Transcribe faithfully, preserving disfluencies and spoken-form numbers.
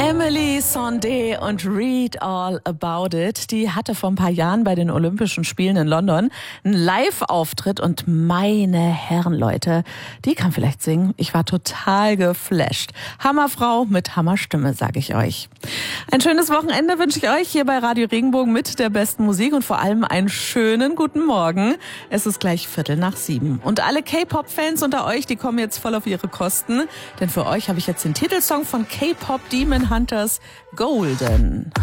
Emily Sandé und Read All About It, die hatte vor ein paar Jahren bei den Olympischen Spielen in London einen Live-Auftritt und meine Herren, Leute, die kann vielleicht singen. Ich war total geflasht. Hammerfrau mit Hammerstimme, sage ich euch. Ein schönes Wochenende wünsche ich euch hier bei Radio Regenbogen mit der besten Musik und vor allem einen schönen guten Morgen. Es ist gleich Viertel nach sieben. Und alle K-Pop-Fans unter euch, die kommen jetzt voll auf ihre Kosten, denn für euch habe ich jetzt den Titelsong von K-Pop Demon Hunters, Golden.